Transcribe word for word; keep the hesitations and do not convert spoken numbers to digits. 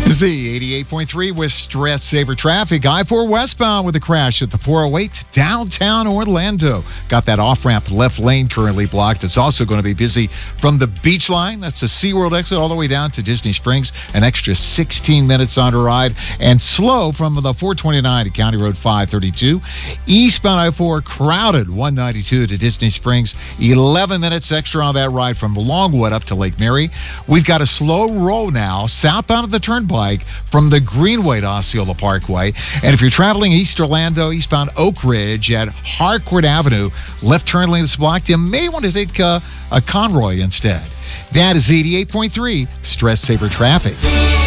Z eighty-eight point three with Stress Saver Traffic. I four westbound with a crash at the four oh eight downtown Orlando. Got that off-ramp left lane currently blocked. It's also going to be busy from the beach line. That's the SeaWorld exit all the way down to Disney Springs. An extra sixteen minutes on a ride. And slow from the four twenty-nine to County Road five thirty-two. Eastbound I four crowded one ninety-two to Disney Springs. eleven minutes extra on that ride from Longwood up to Lake Mary. We've got a slow roll now southbound of the turnpike from the Greenway to Osceola Parkway. And if you're traveling East Orlando, eastbound Oak Ridge at Harcourt Avenue, left turn lane is blocked. You may want to take uh, a Conroy instead. That is eighty-eight point three Stress Saver Traffic.